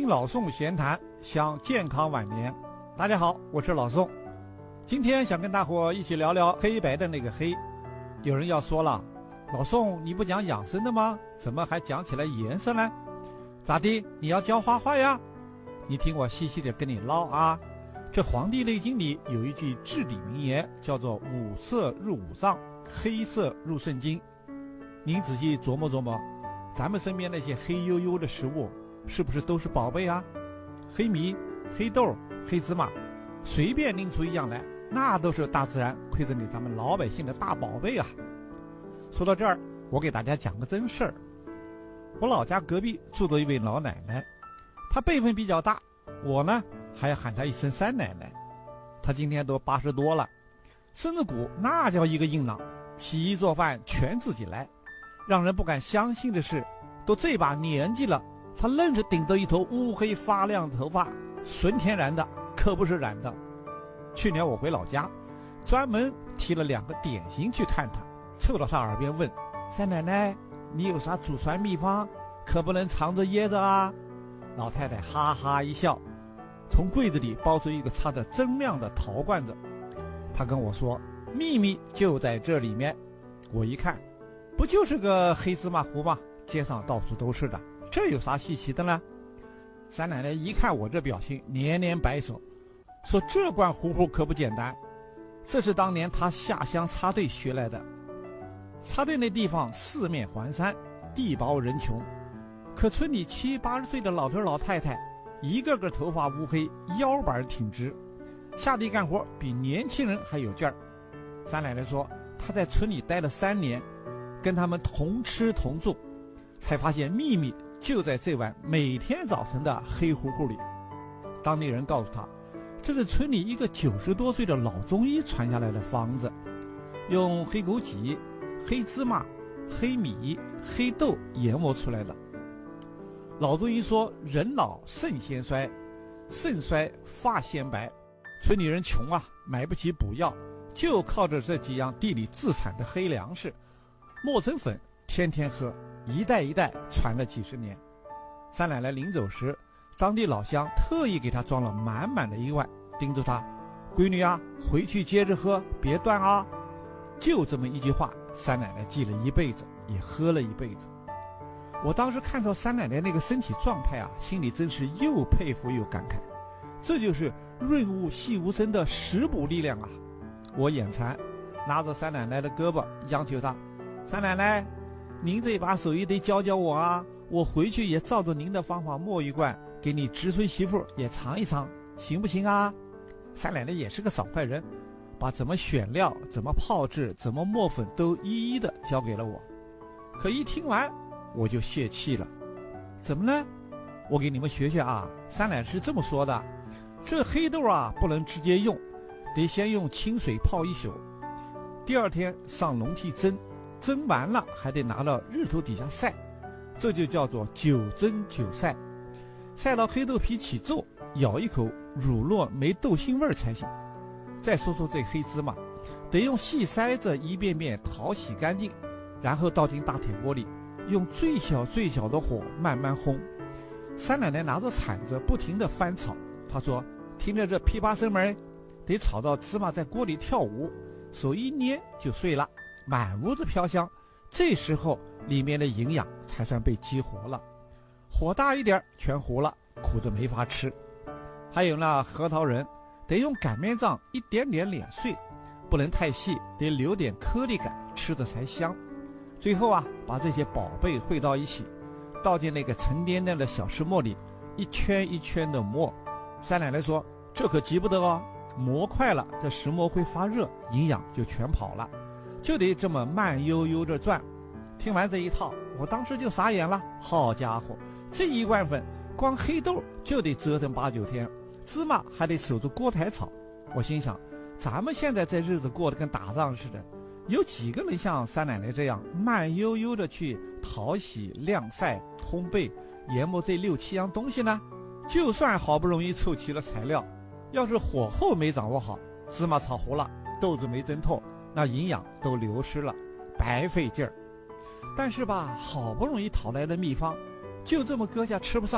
老宋闲谈，享健康晚年。大家好，我是老宋。今天想跟大伙一起聊聊黑白的那个黑。有人要说了，老宋你不讲养生的吗？怎么还讲起来颜色呢？咋地？你要教画画呀？你听我细细的跟你唠啊。这《黄帝内经》里有一句至理名言，叫做五色入五脏，黑色入肾经。您仔细琢磨琢磨，咱们身边那些黑黝黝的食物是不是都是宝贝啊？黑米、黑豆、黑芝麻，随便拎出一样来，那都是大自然馈赠给咱们老百姓的大宝贝啊。说到这儿，我给大家讲个真事儿。我老家隔壁住着一位老奶奶，她辈分比较大，我呢还要喊她一声三奶奶。她今天都80多了，身子骨那叫一个硬朗，洗衣做饭全自己来。让人不敢相信的是，都这把年纪了，她愣是顶着一头乌黑发亮的头发，纯天然的，可不是染的。去年我回老家，专门提了2个点心去看她，凑到她耳边问：三奶奶，你有啥祖传秘方，可不能藏着掖着啊？老太太哈哈一笑，从柜子里包出一个插着锃亮的陶罐子。她跟我说，秘密就在这里面。我一看，不就是个黑芝麻糊吗？街上到处都是的，这有啥稀奇的呢？三奶奶一看我这表情，连连摆手，说这罐糊糊可不简单，这是当年她下乡插队学来的。插队那地方四面环山，地薄人穷，可村里70、80岁的老头老太太，一个个头发乌黑，腰板挺直，下地干活比年轻人还有劲儿。三奶奶说，她在村里待了3年，跟他们同吃同住，才发现秘密就在这碗每天早晨的黑糊糊里。当地人告诉她，这是村里一个90多岁的老中医传下来的方子，用黑枸杞、黑芝麻、黑米、黑豆研磨出来的。老中医说，人老肾先衰，肾衰发先白。村里人穷啊，买不起补药，就靠着这几样地里自产的黑粮食，磨成粉，天天喝，一代一代传了几十年。三奶奶临走时，当地老乡特意给她装了满满的1碗，叮嘱她，闺女啊，回去接着喝，别断啊。就这么一句话，三奶奶记了一辈子，也喝了一辈子。我当时看到三奶奶那个身体状态啊，心里真是又佩服又感慨，这就是润物细无声的食补力量啊。我眼馋，拿着三奶奶的胳膊央求她，三奶奶，您这把手艺得教教我啊，我回去也照着您的方法磨一罐，给你侄孙媳妇也尝一尝，行不行啊？三奶奶也是个爽快人，把怎么选料、怎么泡制、怎么磨粉都一一的教给了我。可一听完我就泄气了。怎么呢？我给你们学学啊。三奶奶是这么说的，这黑豆啊不能直接用，得先用清水泡1宿，第2天上笼屉蒸，蒸完了还得拿到日头底下晒，这就叫做9蒸9晒。晒到黑豆皮起皱，咬一口乳酪没豆腥味才行。再说说这黑芝麻，得用细筛子一遍遍淘洗干净，然后倒进大铁锅里，用最小的火慢慢烘。三奶奶拿着铲子不停地翻炒，她说，听着这噼啪声没？得炒到芝麻在锅里跳舞，手一捏就碎了，满屋子飘香，这时候里面的营养才算被激活了。火大一点全糊了，苦的没法吃。还有那核桃仁，得用擀面杖一点点碾碎，不能太细，得留点颗粒感，吃着才香。最后啊，把这些宝贝汇到一起，倒进那个沉甸甸的小石磨里，一圈一圈的磨。三奶奶说，这可急不得哦，磨快了这石磨会发热，营养就全跑了，就得这么慢悠悠地转。听完这一套，我当时就傻眼了，好家伙，这1罐粉光黑豆就得折腾8、9天，芝麻还得守着锅台炒。我心想，咱们现在这日子过得跟打仗似的，有几个人像三奶奶这样慢悠悠的去淘洗、晾晒、烘焙、研磨这6、7样东西呢？就算好不容易凑齐了材料，要是火候没掌握好，芝麻炒糊了，豆子没蒸透，那营养都流失了，白费劲儿。但是吧，好不容易讨来的秘方，就这么搁下吃不上，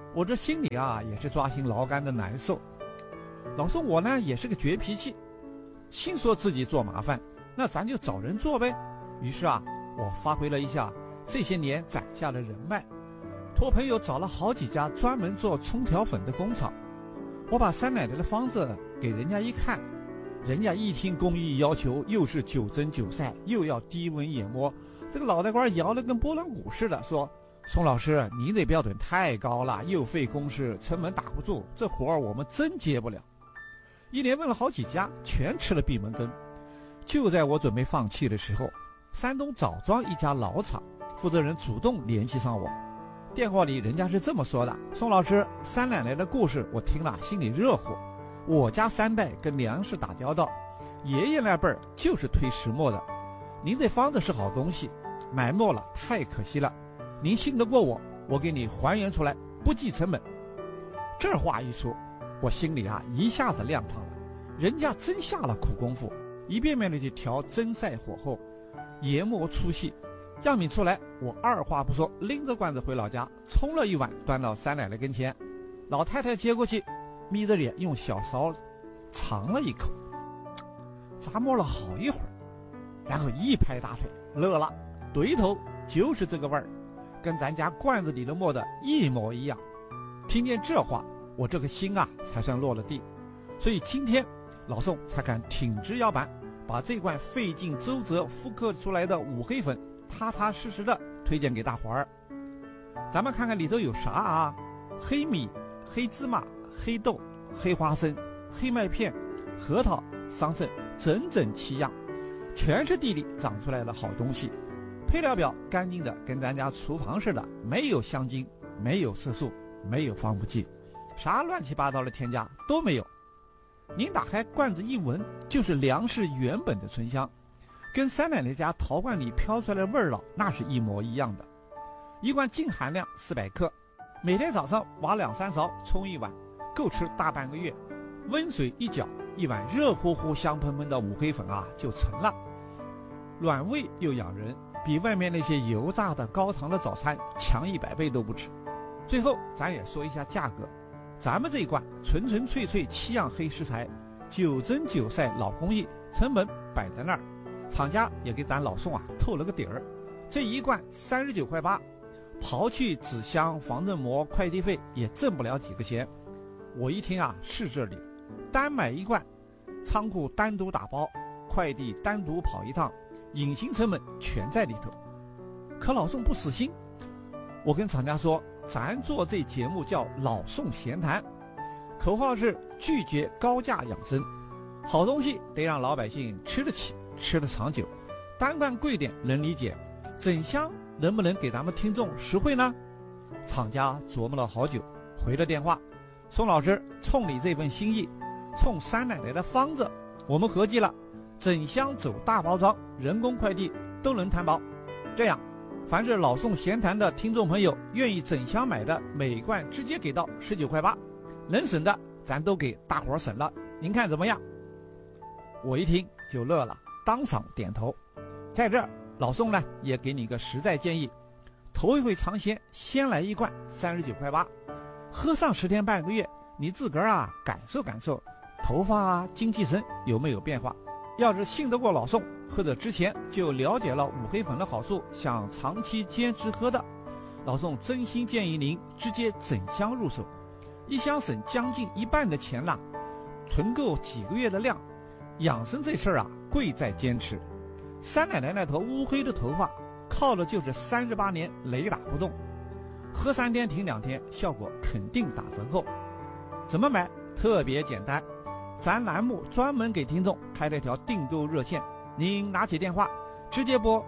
我这心里啊也是抓心挠肝的难受。老宋我呢也是个倔脾气，心说自己做麻烦，那咱就找人做呗。于是啊，我发挥了一下这些年攒下的人脉，托朋友找了好几家专门做冲调粉的工厂。我把三奶奶的方子给人家一看，人家一听工艺要求，又是9蒸9晒，又要低温研磨，这个脑袋瓜摇得跟拨浪鼓似的，说宋老师您这标准太高了，又费工时，成本打不住，这活儿我们真接不了。一连问了好几家，全吃了闭门羹。就在我准备放弃的时候，山东枣庄一家老厂负责人主动联系上我，电话里人家是这么说的：宋老师，三奶奶的故事我听了心里热乎，我家3代跟粮食打交道，爷爷那辈儿就是推石磨的，您这方子是好东西，埋没了太可惜了，您信得过我，我给你还原出来，不计成本。这话一出，我心里啊一下子亮堂了，人家真下了苦功夫，一遍遍的去调蒸晒火候，研磨粗细，样品出来，我二话不说，拎着罐子回老家，冲了一碗端到三奶奶跟前。老太太接过去，眯着脸用小勺尝了一口，咂摸了好一会儿，然后一拍大腿，乐了，对头，就是这个味儿，跟咱家罐子里的磨的一模一样。听见这话，我这个心啊才算落了地。所以今天老宋才敢挺直腰板，把这罐费尽周折复刻出来的五黑粉踏踏实实的推荐给大伙儿。咱们看看里头有啥啊？黑米、黑芝麻、黑豆、黑花生、黑麦片、核桃、桑葚，整整7样，全是地里长出来的好东西。配料表干净的跟咱家厨房似的，没有香精，没有色素，没有防腐剂，啥乱七八糟的添加都没有。您打开罐子一闻，就是粮食原本的醇香，跟三奶奶家陶罐里飘出来的味儿那是一模一样的。一罐净含量400克，每天早上挖2-3勺冲一碗，够吃大半个月。温水一搅，一碗热乎乎香喷喷的五黑粉啊就成了，暖胃又养人，比外面那些油炸的高糖的早餐强100倍都不止。最后咱也说一下价格，咱们这一罐纯纯粹粹7样黑食材，9蒸9晒老工艺，成本摆在那儿，厂家也给咱老宋啊透了个底儿，这一罐39块8，刨去纸箱、防震膜、快递费，也挣不了几个钱。我一听啊是这里，单买一罐，仓库单独打包，快递单独跑一趟，隐形成本全在里头。可老宋不死心，我跟厂家说，咱做这节目叫老宋闲谈，口号是拒绝高价养生，好东西得让老百姓吃得起，吃得长久，单罐贵点能理解，整箱能不能给咱们听众实惠呢？厂家琢磨了好久，回了电话，宋老师，冲你这份心意，冲三奶奶的方子，我们合计了，整箱走大包装，人工快递都能摊包。这样，凡是老宋闲谈的听众朋友愿意整箱买的，每罐直接给到19块8，能省的咱都给大伙省了，您看怎么样？我一听就乐了，当场点头。在这儿老宋呢也给你个实在建议，头一回尝鲜，先来一罐39块8，喝上10天半个月，你自个儿啊感受感受，头发啊精气神有没有变化。要是信得过老宋，或者之前就了解了五黑粉的好处，想长期坚持喝的，老宋真心建议您直接整箱入手，一箱省将近1半的钱啦，囤够几个月的量。养生这事儿啊贵在坚持，三奶奶那头乌黑的头发靠的就是38年雷打不动，喝3天停2天，效果肯定打折扣。怎么买？特别简单，咱栏目专门给听众开了条订购热线，您拿起电话直接拨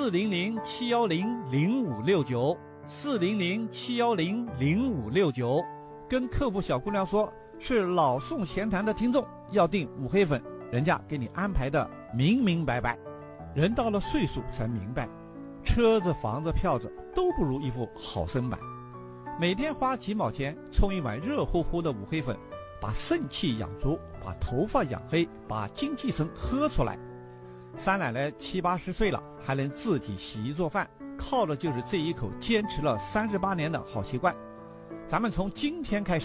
400-710-0569 400-710-0569，跟客服小姑娘说是老宋闲谈的听众要订五黑粉，人家给你安排的明明白白。人到了岁数才明白，车子房子票子都不如一副好身板。每天花几毛钱冲一碗热乎乎的五黑粉，把肾气养足，把头发养黑，把精气神喝出来。三奶奶70、80岁了，还能自己洗衣做饭，靠的就是这一口坚持了38年的好习惯。 咱们从今天开始